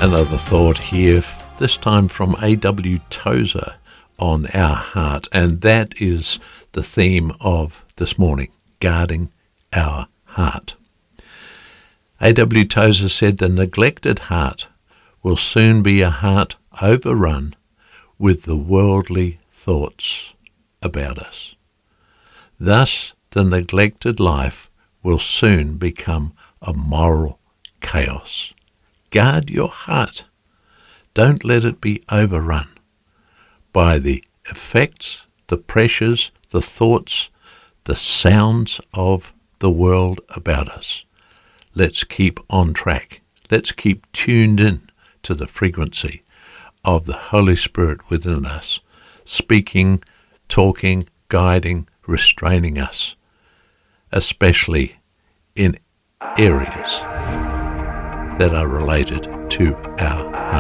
Another thought here, this time from A.W. Tozer on our heart, and that is the theme of this morning, guarding our heart. A.W. Tozer said, "The neglected heart will soon be a heart overrun with the worldly thoughts about us. Thus, the neglected life will soon become a moral chaos. Guard your heart. Don't let it be overrun by the effects, the pressures, the thoughts, the sounds of the world about us. Let's keep on track. Let's keep tuned in to the frequency of the Holy Spirit within us, speaking, talking, guiding, restraining us, especially in areas that are related to our heart."